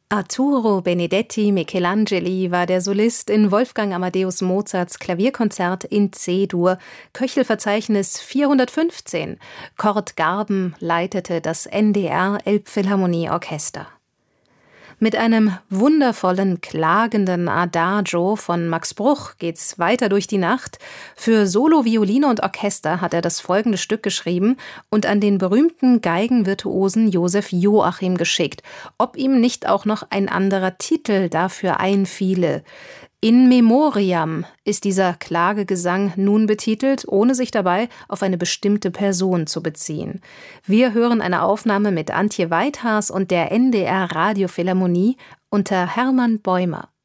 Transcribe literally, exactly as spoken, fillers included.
Arturo Benedetti Michelangeli war der Solist in Wolfgang Amadeus Mozarts Klavierkonzert in C-Dur, Köchelverzeichnis vierhundertfünfzehn. Kurt Garben leitete das N D R Elbphilharmonieorchester. Mit einem wundervollen, klagenden Adagio von Max Bruch geht's weiter durch die Nacht. Für Solo, Violine und Orchester hat er das folgende Stück geschrieben und an den berühmten Geigenvirtuosen Josef Joachim geschickt, ob ihm nicht auch noch ein anderer Titel dafür einfiele. In Memoriam ist dieser Klagegesang nun betitelt, ohne sich dabei auf eine bestimmte Person zu beziehen. Wir hören eine Aufnahme mit Antje Weithaas und der N D R Radiophilharmonie unter Hermann Bäumer.